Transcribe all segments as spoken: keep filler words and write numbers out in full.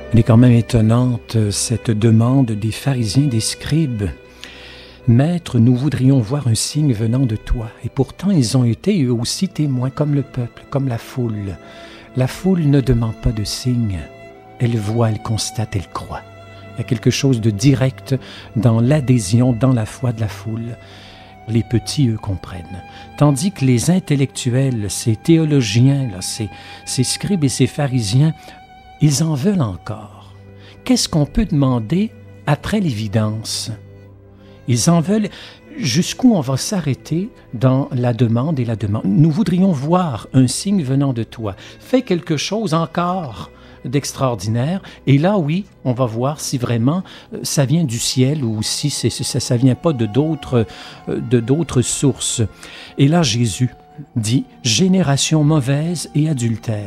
Elle est quand même étonnante, cette demande des pharisiens, des scribes. « Maître, nous voudrions voir un signe venant de toi. » Et pourtant, ils ont été eux aussi témoins, comme le peuple, comme la foule. La foule ne demande pas de signe. Elle voit, elle constate, elle croit. Il y a quelque chose de direct dans l'adhésion, dans la foi de la foule. Les petits, eux, comprennent. Tandis que les intellectuels, ces théologiens, là, ces, ces scribes et ces pharisiens, ils en veulent encore. Qu'est-ce qu'on peut demander après l'évidence? Ils en veulent. Jusqu'où on va s'arrêter dans la demande et la demande? Nous voudrions voir un signe venant de toi. Fais quelque chose encore d'extraordinaire. Et là, oui, on va voir si vraiment ça vient du ciel ou si c'est, ça ne vient pas de d'autres, de d'autres sources. Et là, Jésus dit « Génération mauvaise et adultère. »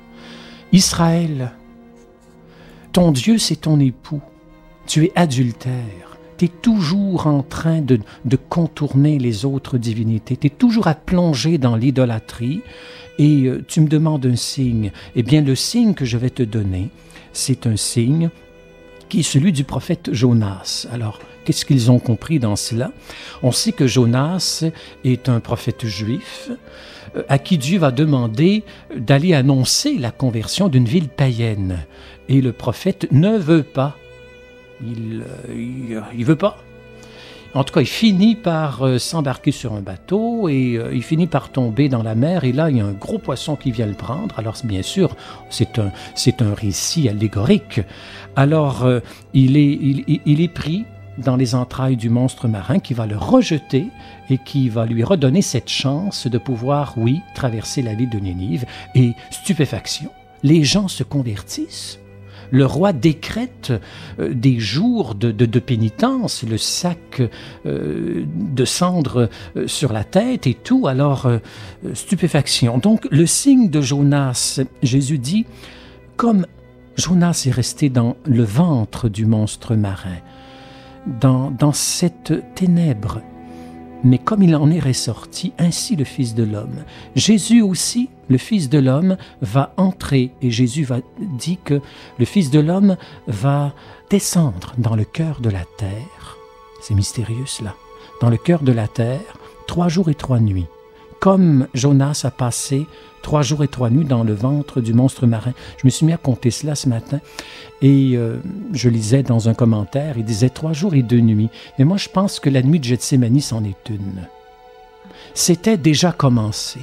Israël, ton Dieu, c'est ton époux. Tu es adultère. Tu es toujours en train de, de contourner les autres divinités. Tu es toujours à plonger dans l'idolâtrie et euh, tu me demandes un signe. Eh bien, le signe que je vais te donner, c'est un signe qui est celui du prophète Jonas. Alors, qu'est-ce qu'ils ont compris dans cela? On sait que Jonas est un prophète juif à qui Dieu va demander d'aller annoncer la conversion d'une ville païenne. Et le prophète ne veut pas. Il ne veut pas. En tout cas, il finit par euh, s'embarquer sur un bateau et euh, il finit par tomber dans la mer. Et là, il y a un gros poisson qui vient le prendre. Alors, bien sûr, c'est un, c'est un récit allégorique. Alors, euh, il, est, il, il est pris dans les entrailles du monstre marin qui va le rejeter et qui va lui redonner cette chance de pouvoir, oui, traverser la ville de Nénive. Et stupéfaction, les gens se convertissent. Le roi décrète euh, des jours de, de, de pénitence, le sac euh, de cendres euh, sur la tête et tout. Alors, euh, stupéfaction. Donc, le signe de Jonas, Jésus dit, comme Jonas est resté dans le ventre du monstre marin, dans, dans cette ténèbre, mais comme il en est ressorti, ainsi le Fils de l'homme. Jésus aussi, le Fils de l'homme, va entrer, et Jésus va dit que le Fils de l'homme va descendre dans le cœur de la terre. C'est mystérieux cela. Dans le cœur de la terre, trois jours et trois nuits. Comme Jonas a passé trois jours et trois nuits dans le ventre du monstre marin. Je me suis mis à compter cela ce matin et euh, je lisais dans un commentaire, il disait trois jours et deux nuits. Mais moi, je pense que la nuit de Gethsémani, c'en est une. C'était déjà commencé.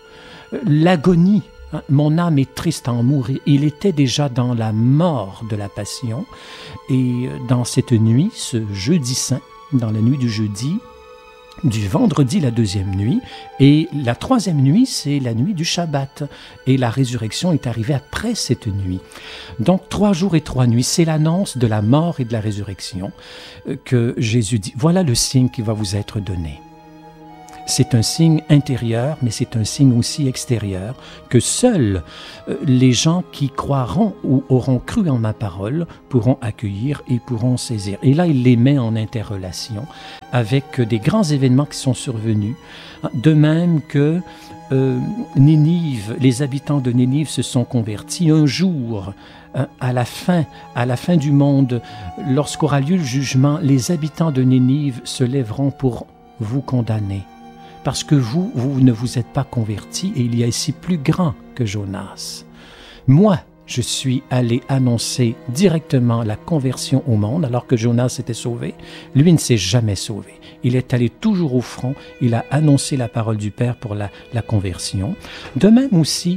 L'agonie, hein, mon âme est triste à en mourir. Il était déjà dans la mort de la passion. Et dans cette nuit, ce jeudi saint, dans la nuit du jeudi, du vendredi la deuxième nuit, et la troisième nuit, c'est la nuit du Shabbat. Et la résurrection est arrivée après cette nuit. Donc, trois jours et trois nuits, c'est l'annonce de la mort et de la résurrection que Jésus dit. Voilà le signe qui va vous être donné. C'est un signe intérieur, mais c'est un signe aussi extérieur, que seuls les gens qui croiront ou auront cru en ma parole pourront accueillir et pourront saisir. Et là, il les met en interrelation avec des grands événements qui sont survenus, de même que euh, Nénive, les habitants de Nénive se sont convertis un jour. À la fin, à la fin du monde, lorsqu'aura lieu le jugement, les habitants de Nénive se lèveront pour vous condamner. Parce que vous, vous ne vous êtes pas convertis et il y a ici plus grand que Jonas. Moi, je suis allé annoncer directement la conversion au monde alors que Jonas s'était sauvé. Lui ne s'est jamais sauvé. Il est allé toujours au front. Il a annoncé la parole du Père pour la, la conversion. De même aussi,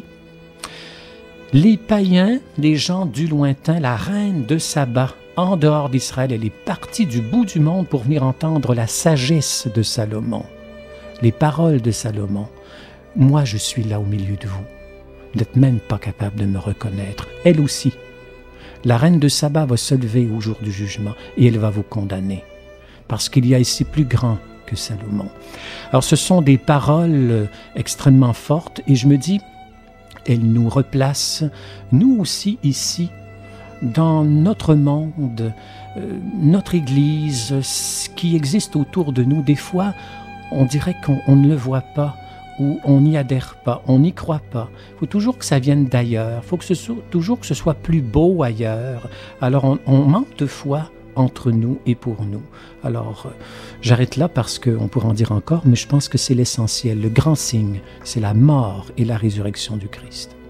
les païens, les gens du lointain, la reine de Saba, en dehors d'Israël, elle est partie du bout du monde pour venir entendre la sagesse de Salomon. Les paroles de Salomon. Moi, je suis là au milieu de vous. Vous n'êtes même pas capable de me reconnaître. Elle aussi. La reine de Saba va se lever au jour du jugement et elle va vous condamner. Parce qu'il y a ici plus grand que Salomon. Alors, ce sont des paroles extrêmement fortes et je me dis, elles nous replacent, nous aussi ici, dans notre monde, euh, notre Église, ce qui existe autour de nous. Des fois, on dirait qu'on on ne le voit pas. où on n'y adhère pas, on n'y croit pas. Il faut toujours que ça vienne d'ailleurs, il faut que ce soit, toujours que ce soit plus beau ailleurs. Alors on, on manque de foi entre nous et pour nous. Alors euh, j'arrête là parce qu'on pourra en dire encore, mais je pense que c'est l'essentiel. Le grand signe, c'est la mort et la résurrection du Christ.